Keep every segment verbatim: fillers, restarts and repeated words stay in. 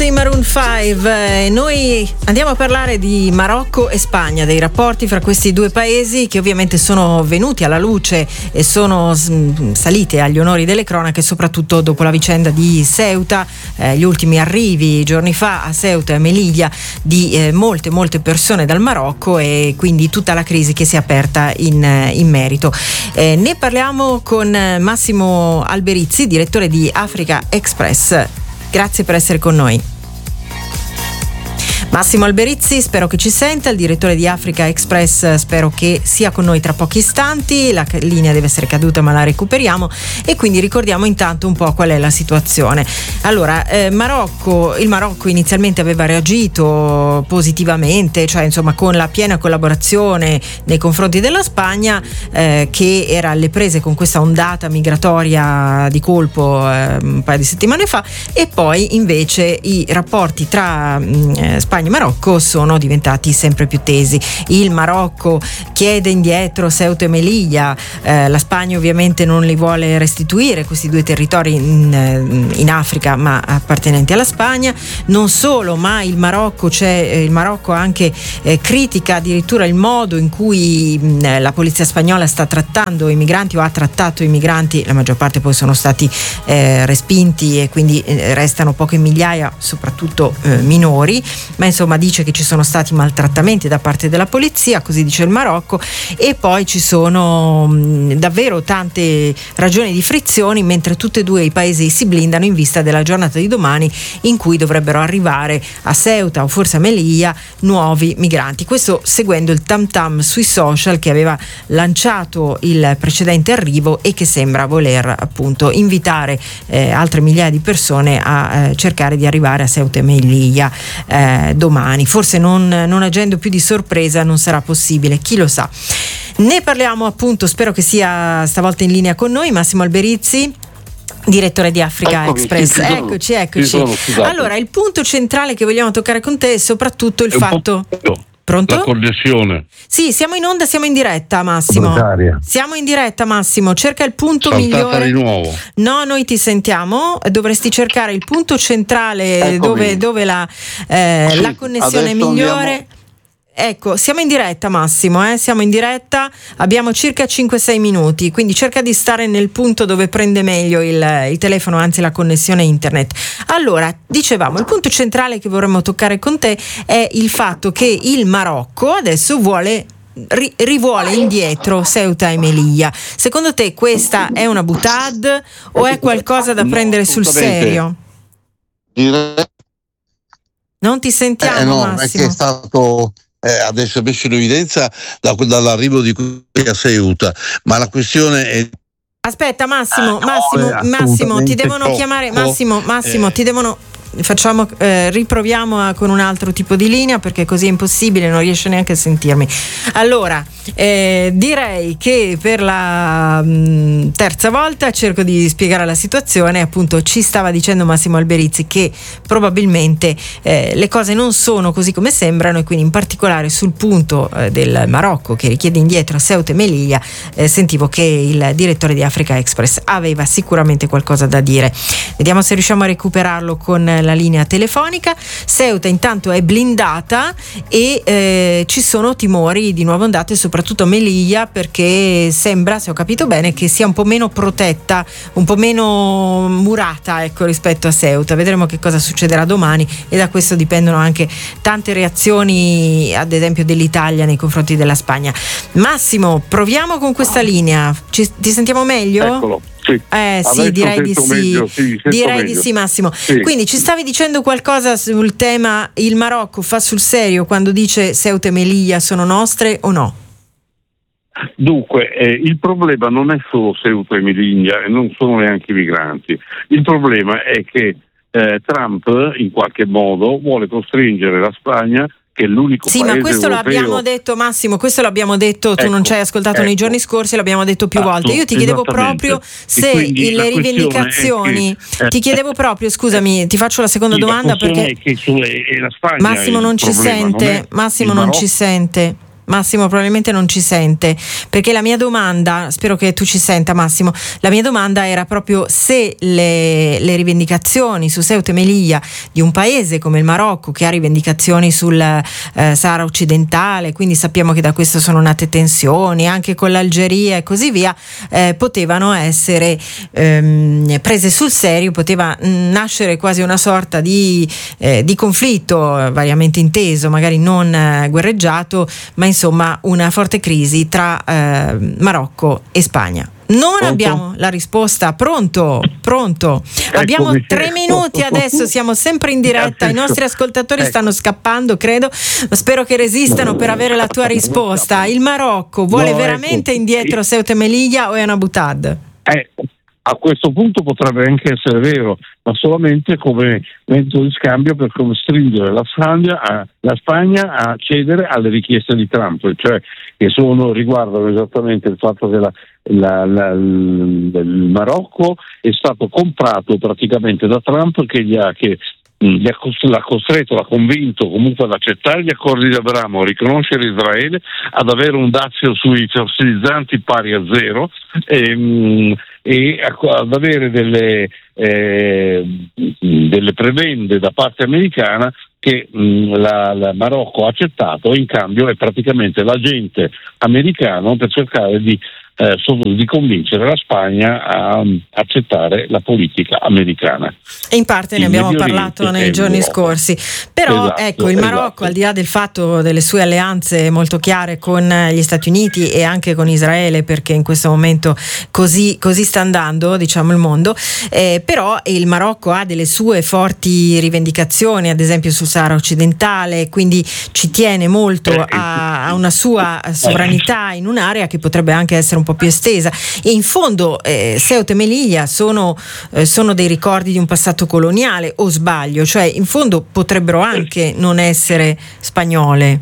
Beyoncé, Maroon cinque. Noi andiamo a parlare di Marocco e Spagna, dei rapporti fra questi due paesi che ovviamente sono venuti alla luce e sono saliti agli onori delle cronache, soprattutto dopo la vicenda di Ceuta, eh, gli ultimi arrivi giorni fa a Ceuta e Melilla di eh, molte molte persone dal Marocco, e quindi tutta la crisi che si è aperta in, in merito. Eh, ne parliamo con Massimo Alberizzi, direttore di Africa Express. Grazie per essere con noi. Massimo Alberizzi, spero che ci senta, il direttore di Africa Express, spero che sia con noi tra pochi istanti. La linea deve essere caduta, ma la recuperiamo, e quindi ricordiamo intanto un po' qual è la situazione. Allora, eh, Marocco, il Marocco inizialmente aveva reagito positivamente, cioè insomma con la piena collaborazione nei confronti della Spagna, eh, che era alle prese con questa ondata migratoria di colpo eh, un paio di settimane fa, e poi invece i rapporti tra eh, Spagna e Marocco sono diventati sempre più tesi. Il Marocco chiede indietro Ceuta e Melilla, eh, la Spagna ovviamente non li vuole restituire, questi due territori in, in Africa ma appartenenti alla Spagna. Non solo, ma il Marocco c'è il Marocco anche eh, critica addirittura il modo in cui mh, la polizia spagnola sta trattando i migranti, o ha trattato i migranti. La maggior parte poi sono stati eh, respinti, e quindi eh, restano poche migliaia, soprattutto eh, minori, ma insomma dice che ci sono stati maltrattamenti da parte della polizia, così dice il Marocco. E poi ci sono mh, davvero tante ragioni di frizioni, mentre tutti e due i paesi si blindano in vista della giornata di domani, in cui dovrebbero arrivare a Ceuta o forse a Melilla nuovi migranti. Questo seguendo il tam tam sui social che aveva lanciato il precedente arrivo e che sembra voler appunto invitare eh, altre migliaia di persone a eh, cercare di arrivare a Ceuta e Melilla eh, domani. Forse non, non agendo più di sorpresa non sarà possibile, chi lo sa. Ne parliamo appunto, spero che sia stavolta in linea con noi Massimo Alberizzi, direttore di Africa Eccomi, Express. sì, sono, eccoci, eccoci. sono, allora, il punto centrale che vogliamo toccare con te è soprattutto il è fatto... Pronto? La connessione. Sì, siamo in onda, siamo in diretta, Massimo. Precaria. Siamo in diretta, Massimo. Cerca il punto Saltata migliore. di nuovo. No, noi ti sentiamo. Dovresti cercare il punto centrale. Eccomi. dove, dove la, eh, Sì, la connessione adesso migliore. andiamo. Ecco, siamo in diretta, Massimo, eh? Siamo in diretta, abbiamo circa cinque sei minuti, quindi cerca di stare nel punto dove prende meglio il, il telefono, anzi la connessione internet. Allora, dicevamo, il punto centrale che vorremmo toccare con te è il fatto che il Marocco adesso vuole ri, rivuole indietro Ceuta e Melilla. Secondo te questa è una boutade o è qualcosa da No, prendere sul serio? Direi... Non ti sentiamo, eh, no, Massimo. è che è stato... Eh, adesso è messo in evidenza da, dall'arrivo di qui a Ceuta, ma la questione è... Aspetta Massimo, Ah, no, Massimo, è Massimo, ti devono troppo, chiamare, Massimo, Massimo, eh. ti devono... Facciamo, eh, riproviamo a, con un altro tipo di linea, perché così è impossibile, non riesce neanche a sentirmi. Allora, eh, direi che per la mh, terza volta cerco di spiegare la situazione. Appunto, ci stava dicendo Massimo Alberizzi che probabilmente eh, le cose non sono così come sembrano, e quindi in particolare sul punto eh, del Marocco che richiede indietro Ceuta e Melilla, eh, sentivo che il direttore di Africa Express aveva sicuramente qualcosa da dire. Vediamo se riusciamo a recuperarlo con la linea telefonica. Ceuta intanto è blindata e eh, ci sono timori di nuove ondate, soprattutto a Melilla, perché sembra, se ho capito bene, che sia un po' meno protetta, un po' meno murata, ecco, rispetto a Ceuta. Vedremo che cosa succederà domani, e da questo dipendono anche tante reazioni, ad esempio dell'Italia nei confronti della Spagna. Massimo, proviamo con questa linea. Ci, ti sentiamo meglio? Eccolo. Sì. Eh sì, Adesso direi di sì. meglio, sì direi meglio. di sì, Massimo. Sì. Quindi ci stavi dicendo qualcosa sul tema, il Marocco fa sul serio quando dice Ceuta e Melilla sono nostre o no? Dunque, eh, il problema non è solo Ceuta e Melilla, e non sono neanche i migranti. Il problema è che eh, Trump in qualche modo vuole costringere la Spagna, che è l'unico sì, paese ma questo europeo... l'abbiamo detto, Massimo, questo l'abbiamo detto, tu ecco, non ci hai ascoltato ecco. nei giorni scorsi, l'abbiamo detto più Esatto, volte. Io ti chiedevo esattamente. proprio se le rivendicazioni, che, eh, ti chiedevo proprio, scusami, ti faccio la seconda sì, domanda la perché è che su, è, è la Spagna Massimo non ci problema, sente, non Massimo non ci sente. Massimo probabilmente non ci sente, perché la mia domanda, spero che tu ci senta Massimo, la mia domanda era proprio se le, le rivendicazioni su Ceuta e Melilla di un paese come il Marocco, che ha rivendicazioni sul eh, Sahara occidentale, quindi sappiamo che da questo sono nate tensioni anche con l'Algeria e così via, eh, potevano essere ehm, prese sul serio, poteva mh, nascere quasi una sorta di, eh, di conflitto eh, variamente inteso, magari non eh, guerreggiato, ma insomma una forte crisi tra eh, Marocco e Spagna. Non pronto? Abbiamo la risposta. Pronto? Pronto? Eccomi. Abbiamo tre minuti adesso, siamo sempre in diretta, i nostri ascoltatori stanno scappando, credo, ma spero che resistano per avere la tua risposta. Il Marocco vuole no, veramente ecco. indietro Ceuta e Melilla o è una boutade? Eh, a questo punto potrebbe anche essere vero, ma solamente come metodo di scambio per costringere la Spagna, a, la Spagna a cedere alle richieste di Trump, cioè che sono, riguardano esattamente il fatto che la, la, la, il Marocco è stato comprato praticamente da Trump, che gli ha che Gli ha cost- l'ha costretto, l'ha convinto comunque ad accettare gli accordi di Abramo, a riconoscere Israele, ad avere un dazio sui fertilizzanti pari a zero e, mh, e a- ad avere delle, eh, delle prebende da parte americana che mh, la, la Marocco ha accettato, e in cambio è praticamente l'agente americano per cercare di Eh, di convincere la Spagna a um, accettare la politica americana. E in parte ne abbiamo parlato nei giorni scorsi, però esatto, ecco il Marocco esatto. al di là del fatto delle sue alleanze molto chiare con gli Stati Uniti e anche con Israele, perché in questo momento così, così sta andando, diciamo, il mondo, eh, però il Marocco ha delle sue forti rivendicazioni, ad esempio sul Sahara occidentale, quindi ci tiene molto a, a una sua sovranità in un'area che potrebbe anche essere un po' più estesa, e in fondo eh, Ceuta e Melilla sono, eh, sono dei ricordi di un passato coloniale, o sbaglio? Cioè in fondo potrebbero anche non essere spagnole.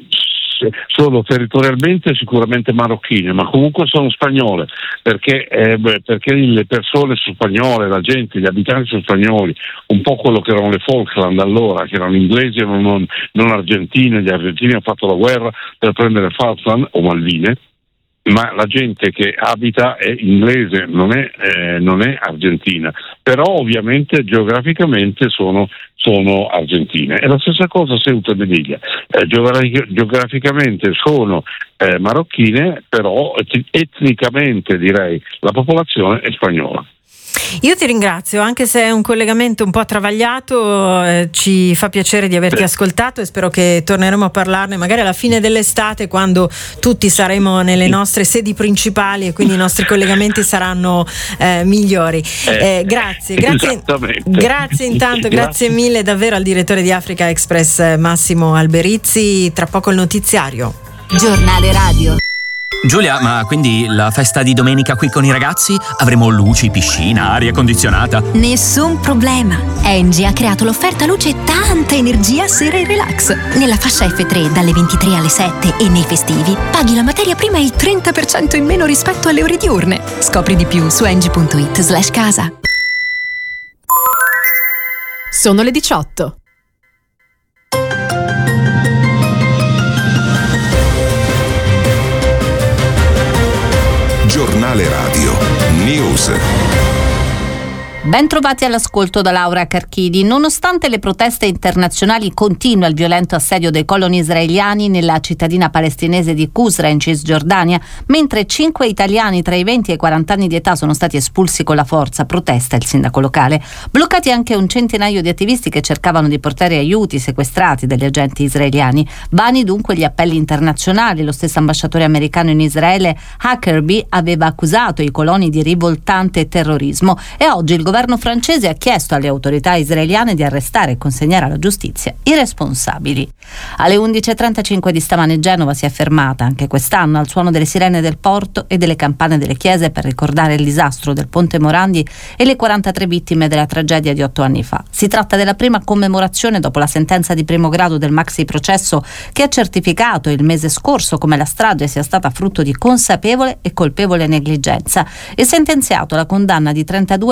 Sono territorialmente sicuramente marocchine, ma comunque sono spagnole, perché, eh, beh, perché le persone sono spagnole, la gente, gli abitanti sono spagnoli, un po' quello che erano le Falkland allora, che erano inglesi e non, non argentine. Gli argentini hanno fatto la guerra per prendere Falkland o Malvine, ma la gente che abita è inglese, non è, eh, non è argentina, però ovviamente geograficamente sono, sono argentine. È la stessa cosa Ceuta e Melilla, eh, geografic- geograficamente sono eh, marocchine, però et- etnicamente direi la popolazione è spagnola. Io ti ringrazio, anche se è un collegamento un po' travagliato, eh, ci fa piacere di averti ascoltato e spero che torneremo a parlarne magari alla fine dell'estate, quando tutti saremo nelle nostre sedi principali e quindi i nostri collegamenti saranno eh, migliori. Eh, grazie, grazie, grazie intanto, grazie. grazie mille davvero al direttore di Africa Express Massimo Alberizzi. Tra poco il notiziario. Giornale radio. Giulia, ma quindi la festa di domenica qui con i ragazzi? Avremo luci, piscina, aria condizionata? Nessun problema. Engie ha creato l'offerta luce e tanta energia sera e relax. Nella fascia effe tre dalle ventitré alle sette e nei festivi paghi la materia prima il trenta per cento in meno rispetto alle ore diurne. Scopri di più su engie punto it slash casa. Sono le diciotto. Giornale radio News. Ben trovati all'ascolto da Laura Carchidi. Nonostante le proteste internazionali, continua il violento assedio dei coloni israeliani nella cittadina palestinese di Qusra in Cisgiordania, mentre cinque italiani tra i venti e i quaranta anni di età sono stati espulsi con la forza, protesta il sindaco locale. Bloccati anche un centinaio di attivisti che cercavano di portare aiuti sequestrati dagli agenti israeliani. Vani dunque gli appelli internazionali. Lo stesso ambasciatore americano in Israele, Huckabee, aveva accusato i coloni di rivoltante terrorismo, e oggi il governo francese ha chiesto alle autorità israeliane di arrestare e consegnare alla giustizia i responsabili. Alle undici e trentacinque di stamane Genova si è fermata anche quest'anno al suono delle sirene del porto e delle campane delle chiese per ricordare il disastro del Ponte Morandi e le quarantatré vittime della tragedia di otto anni fa. Si tratta della prima commemorazione dopo la sentenza di primo grado del maxi processo che ha certificato il mese scorso come la strage sia stata frutto di consapevole e colpevole negligenza e sentenziato la condanna di trentadue tra dirigenti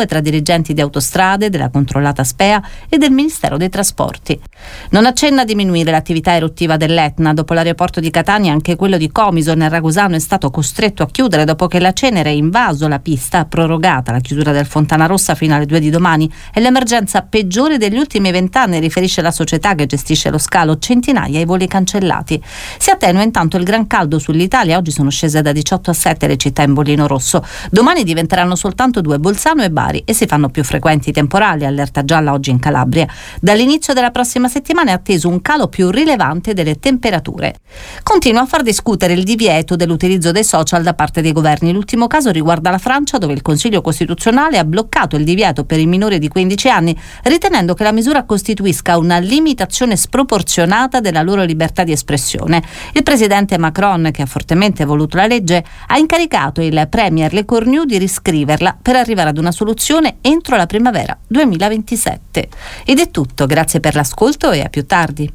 dirigenti di Autostrade, della controllata Spea e del Ministero dei Trasporti. Non accenna a diminuire l'attività eruttiva dell'Etna. Dopo l'aeroporto di Catania, anche quello di Comiso nel Ragusano è stato costretto a chiudere dopo che la cenere ha invaso la pista, prorogata la chiusura del Fontana Rossa fino alle due di domani. È l'emergenza peggiore degli ultimi vent'anni, riferisce la società che gestisce lo scalo, centinaia i voli cancellati. Si attenua intanto il gran caldo sull'Italia, oggi sono scese da diciotto a sette le città in bollino rosso, domani diventeranno soltanto due, Bolzano e Bari, e si fanno più frequenti i temporali, allerta gialla oggi in Calabria. Dall'inizio della prossima settimana è atteso un calo più rilevante delle temperature. Continua a far discutere il divieto dell'utilizzo dei social da parte dei governi. L'ultimo caso riguarda la Francia, dove il Consiglio Costituzionale ha bloccato il divieto per i minori di quindici anni, ritenendo che la misura costituisca una limitazione sproporzionata della loro libertà di espressione. Il presidente Macron, che ha fortemente voluto la legge, ha incaricato il premier Le Cornu di riscriverla per arrivare ad una soluzione entro la primavera duemilaventisette. Ed è tutto, grazie per l'ascolto e a più tardi.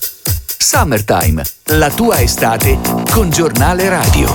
Summertime, la tua estate con Giornale Radio.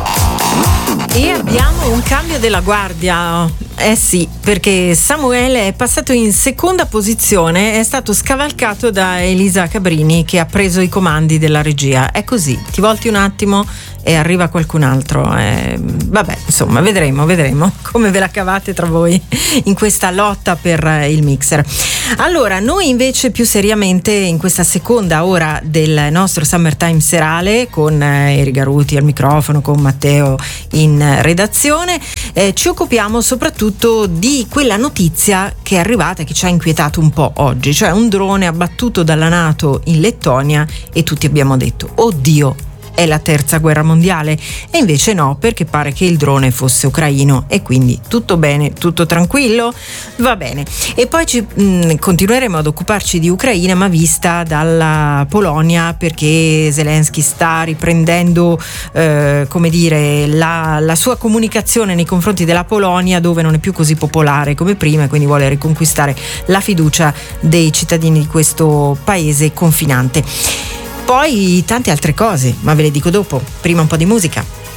E abbiamo un cambio della guardia, eh sì, perché Samuele è passato in seconda posizione, è stato scavalcato da Elisa Cabrini che ha preso i comandi della regia. È così, ti volti un attimo e arriva qualcun altro. Eh, vabbè, insomma, vedremo, vedremo come ve la cavate tra voi in questa lotta per il mixer. Allora, noi invece più seriamente in questa seconda ora del nostro Summertime serale, con eh, Eri Garuti al microfono, con Matteo in redazione, eh, ci occupiamo soprattutto di quella notizia che è arrivata e che ci ha inquietato un po' oggi, cioè un drone abbattuto dalla NATO in Lettonia, e tutti abbiamo detto, oddio, è la terza guerra mondiale, e invece no, perché pare che il drone fosse ucraino e quindi tutto bene, tutto tranquillo, va bene. E poi ci, mh, continueremo ad occuparci di Ucraina, ma vista dalla Polonia, perché Zelensky sta riprendendo eh, come dire la, la sua comunicazione nei confronti della Polonia, dove non è più così popolare come prima, e quindi vuole riconquistare la fiducia dei cittadini di questo paese confinante. Poi tante altre cose, ma ve le dico dopo. Prima un po' di musica.